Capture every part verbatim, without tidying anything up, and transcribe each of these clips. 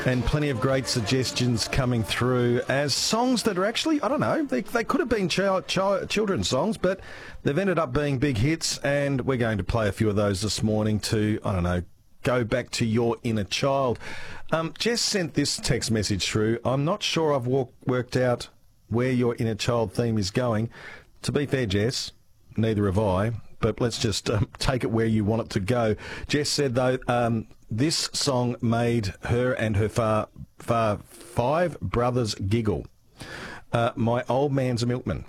And plenty of great suggestions coming through as songs that are actually, I don't know, they, they could have been child, child, children's songs, but they've ended up being big hits, and we're going to play a few of those this morning to, I don't know, go back to your inner child. Um, Jess sent this text message through. I'm not sure I've walk, worked out where your inner child theme is going. To be fair, Jess, neither have I, but let's just um, take it where you want it to go. Jess said, though, um, this song made her and her far, far five brothers giggle. Uh, My Old Man's a Milkman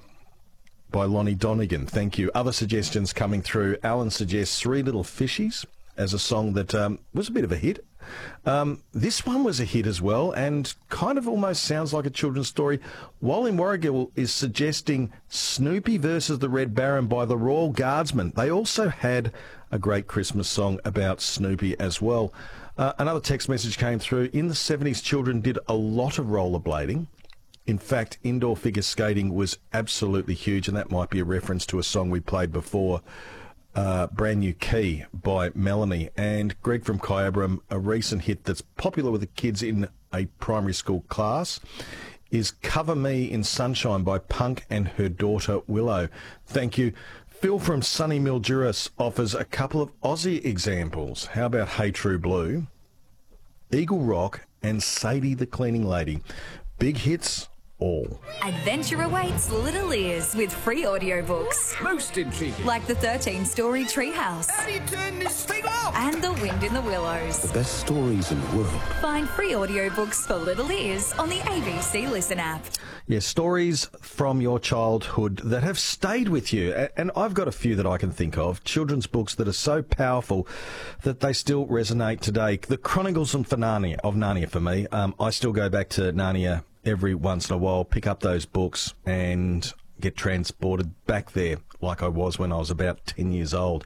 by Lonnie Donegan. Thank you. Other suggestions coming through. Alan suggests Three Little Fishies as a song that um, was a bit of a hit. Um, this one was a hit as well, and kind of almost sounds like a children's story. Walin Warrigal is suggesting Snoopy versus the Red Baron by the Royal Guardsmen. They also had a great Christmas song about Snoopy as well. Uh, another text message came through. In the seventies, children did a lot of rollerblading. In fact, indoor figure skating was absolutely huge, and that might be a reference to a song we played before. Uh, Brand New Key by Melanie. And Greg from Kyabram, a recent hit that's popular with the kids in a primary school class is Cover Me in Sunshine by Punk and her daughter Willow. Thank you. Phil from Sunny Mildura offers a couple of Aussie examples. How about Hey True Blue, Eagle Rock and Sadie the Cleaning Lady? Big hits all. Adventure awaits little ears with free audiobooks. Most intriguing. Like the thirteen-story Treehouse. How do you turn this thing off? And The Wind in the Willows. The best stories in the world. Find free audiobooks for little ears on the A B C Listen app. Yeah, stories from your childhood that have stayed with you. And I've got a few that I can think of. Children's books that are so powerful that they still resonate today. The Chronicles of Narnia, of Narnia for me. Um, I still go back to Narnia every once in a while, pick up those books and get transported back there like I was when I was about ten years old.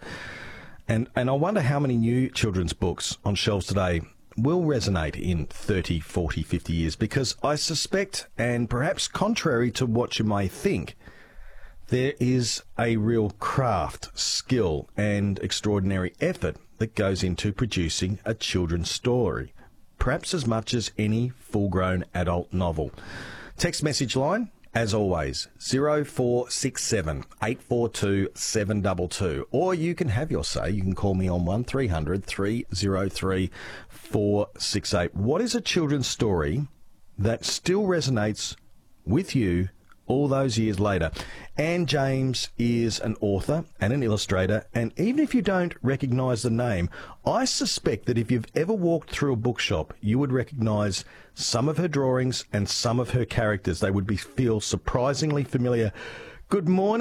And and I wonder how many new children's books on shelves today will resonate in thirty, forty, fifty years, because I suspect, and perhaps contrary to what you may think, there is a real craft, skill and extraordinary effort that goes into producing a children's story, perhaps as much as any full-grown adult novel. Text message line, as always, zero four six seven, eight four two, seven two two. Or you can have your say. You can call me on one three hundred, three oh three, four six eight. What is a children's story that still resonates with you all those years later? Anne James is an author and an illustrator, and even if you don't recognise the name, I suspect that if you've ever walked through a bookshop, you would recognise some of her drawings and some of her characters. They would be feel surprisingly familiar. Good morning.